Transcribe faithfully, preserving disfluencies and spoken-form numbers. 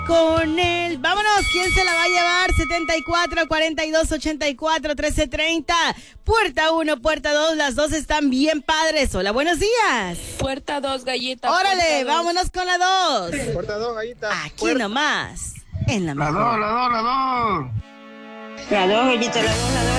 con él. Vámonos, ¿quién se la va a llevar? setenta y cuatro, cuarenta y dos, ochenta y cuatro, trece treinta. Puerta uno, puerta dos, las dos están bien padres. Hola, buenos días. Puerta dos, gallita. Órale, vámonos con la dos. Puerta dos, gallita. Aquí Puerta. nomás, en la La mejor. dos, la dos, la dos. La dos, gallita, la dos, la dos.